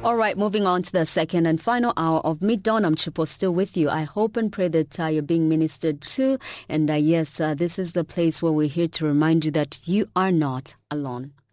All right, moving on to the second and final hour of Mid-Dawn. I'm Chipo, still with you. I hope and pray that you're being ministered to. And yes, this is the place where we're here to remind you that you are not alone.